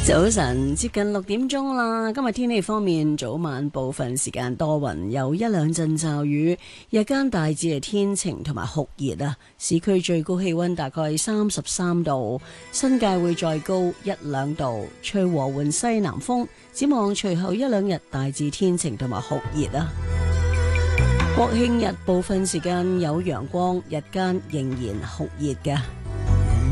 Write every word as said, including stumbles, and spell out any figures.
早晨，接近六點鐘啦。今日天氣方面，早晚部分時間多雲，有一兩陣驟雨。日間大致係天晴同埋酷熱啊。市區最高氣溫大概三十三度，新界會再高一兩度，吹和緩西南風。展望隨後一兩日大致天晴同埋酷熱啊。國慶日部分時間有陽光，日間仍然酷熱嘅。